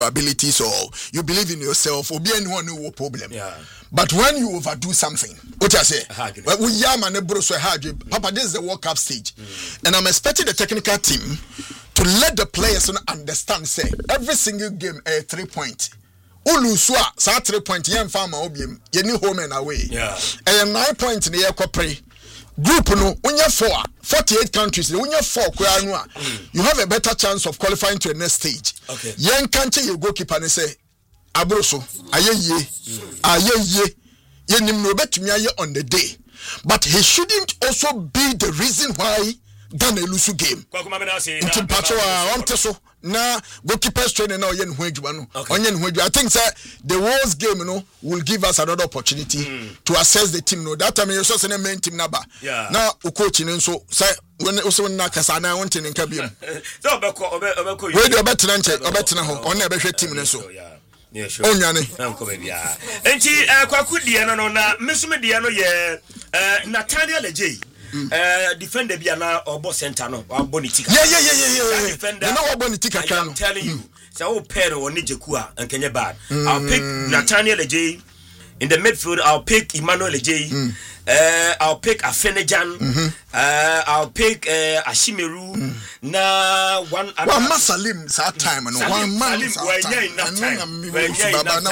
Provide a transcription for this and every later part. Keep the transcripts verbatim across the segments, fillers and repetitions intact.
abilities or you believe in yourself, or be anyone no problem. Yeah. But when you overdo something, what I say, we yam and Papa, this is the World Cup stage, mm. and I'm expecting the technical team to let the players understand. Say every single game a three point. Uluswa sa three point yen farmer obium ye ni home and away. Yeah. And nine points in the air copre. Group no unya four forty-eight countries unya four kwa you have a better chance of qualifying to the next stage. Okay. Yen kanche ye goalkeeper ne say abroso aye ye aye ye ye nim no betumi aye on the day, but he shouldn't also be the reason why Ghana lose game. Nti pacho a on teso na goalkeepers training now yen ho adwuma no onye ho adwuma. I think say the world's game you know will give us another opportunity mm. to assess the team no that time you so say main team number yeah. Now o coach no so say when also na kasa na won tin nka biem so obeko obeko we dey obetena nche obetena ho on na ebehwe team no so yeah yeah sure onyane nko be bia enti kwakudie no no na mesume die no ye Nathaniel Ejay Uh, defender biana or boss center no or bonitika. Yeah, yeah, yeah, yeah, yeah. Defender. You know what bonitika can. I'm telling you. So Pero or Nijekua and Kenya bad. Mm. I'll pick Nathaniel Ejay in the midfield. I'll pick Emmanuel Ejay. Mm. Uh, I'll pick Afenejan. Mm-hmm. Uh, I'll pick uh, Ashimeru. Mm. Na one. One Masalim that time and one man. Salim, we're in that time. We're in that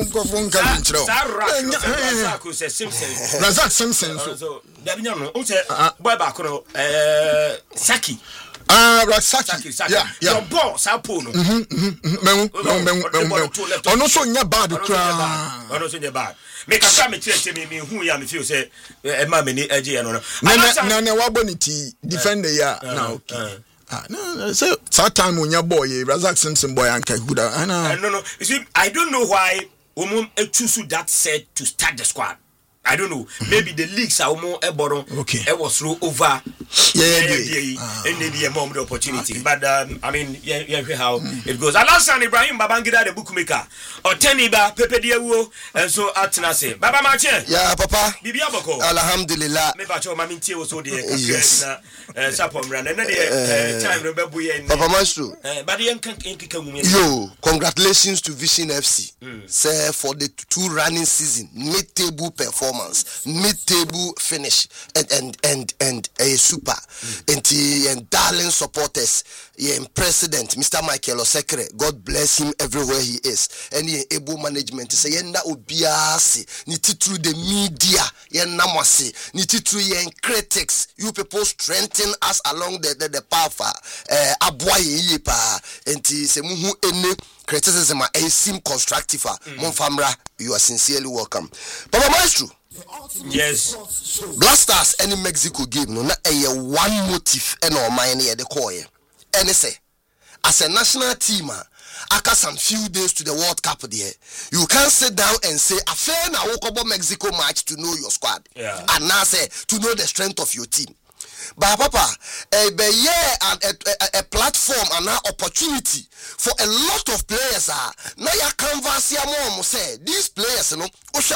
time. Razak Simpson. So. Uh, boy back on uh Saki. Ah, uh, Saki. Saki. Yeah, yeah. Your boss, I pull. Mhm, mhm. Me, me, me. Oh no, so nya bad. Oh no, so nya bad. Make a family tell me me who ya me feel say e ma me ni eje no no. Na na wa bonity defender ya na okay. Ah, no, so that time when your boy Razak Simpson boy anka good. No, no. You see, I don't know why Omum choose that set to start the squad. I don't know. Maybe the leagues are more eboron. Okay. It was through over. Yeah, yeah, yeah. And maybe a moment opportunity. Okay. But um, I mean, yeah, yeah, how mm. it goes. Alasan Ibrahim Babangida the bookmaker. Or Teniba Pepe Diawo and so Atinase. Baba Marche. Yeah, Papa. Bibi Aboko. Alhamdulillah. Me bacho maminti was so dear. Yes. Sapom ran and then time remember we Papa Maestro. But the young Yo, congratulations to Vision F C. Mm. Say for the two running season, mid-table performance. Mid-table finish and and and and a super mm. and, and darling supporters yeah, president Mister Michael Osekere, God bless him everywhere he is, and he able management to say yenda obiase ni through the media yenda mwase ni through yen critics, you people strengthen us along the the, the path uh, aboye ye pa enti se muhu ene criticism a seem constructive mm. Monfamra, you are sincerely welcome. Papa Maestro. Yes. Blasters any Mexico game no na a one motive and or mine here the call and say as a national team after some few days to the World Cup there you can sit down and say a fair na wokobo Mexico match to know your squad yeah. And now say to know the strength of your team. But Papa, a, a, a, a platform and an opportunity for a lot of players are now ya canvas ya mom say these players you know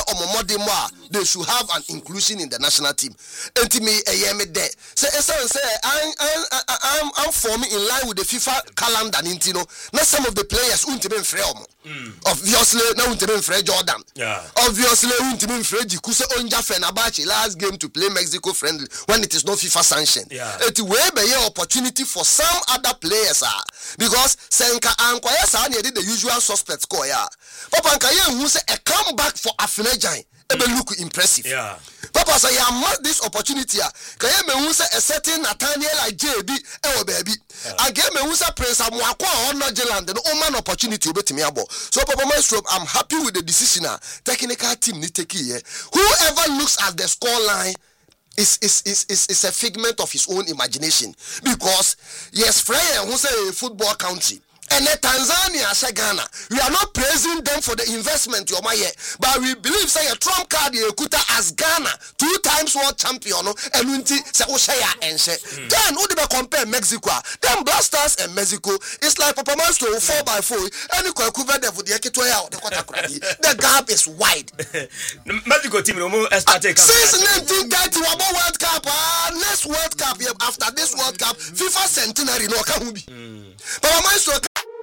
they should have an inclusion in the national team. And to me a year me there say say I'm I'm I'm forming in line with the FIFA calendar you know now some of the players won't be free obviously now won't be free Jordan yeah obviously won't be free Jikuse Onja Fenerbahce last game to play Mexico friendly when it is not FIFA sanction. Yeah. It will be an opportunity for some other players uh, because Senka Ankoya Sani did the usual suspects score. Yeah. Papa Nkaya who say a comeback for Afenejan. It will look impressive. Yeah. Papa say I must this opportunity. Kaya me who say a certain Nathaniel like J B eh baby. Again me who say Prince Amwakwa or Nigeria the Oman opportunity will be me abo. So Papa Maestro, I'm happy with the decision. Technical team need take here. Whoever looks at the score line Is is is is is a figment of his own imagination because yes, Freya who say a football country and Tanzania, Ghana, we are not praising them for the investment you are but we believe say a trump card you kuta as Ghana two times world champion and unti say Oshaya and say then who they compare Mexico then Blasters and Mexico it's like Papa Maestro four by four any cover there for the Ekitoya the gap is wide. Mexico team started since nineteen thirty World Cup uh, next World Cup after this World Cup FIFA centenary no can be Papa Maestro